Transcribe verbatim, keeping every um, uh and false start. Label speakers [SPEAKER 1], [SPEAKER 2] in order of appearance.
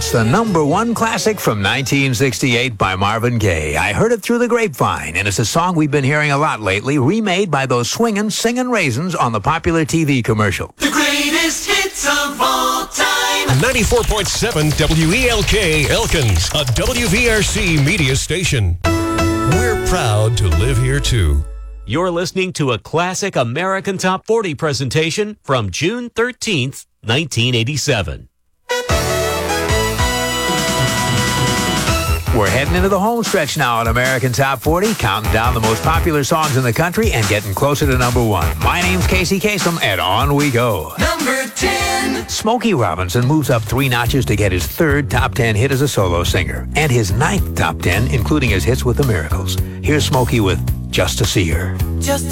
[SPEAKER 1] It's the number one classic from nineteen sixty-eight by Marvin Gaye. I heard it through the grapevine, and it's a song we've been hearing a lot lately, remade by those swingin', singin' raisins on the popular T V commercial.
[SPEAKER 2] The greatest hits of all time.
[SPEAKER 3] ninety-four point seven W E L K Elkins, a W V R C media station. We're proud to live here, too.
[SPEAKER 4] You're listening to a classic American Top forty presentation from June thirteenth, nineteen eighty-seven.
[SPEAKER 1] We're heading into the home stretch now on American Top forty, counting down the most popular songs in the country and getting closer to number one. My name's Casey Kasem, and on we go.
[SPEAKER 2] Number ten.
[SPEAKER 1] Smokey Robinson moves up three notches to get his third top ten hit as a solo singer, and his ninth top ten, including his hits with the Miracles. Here's Smokey with Just to See Her.
[SPEAKER 2] Just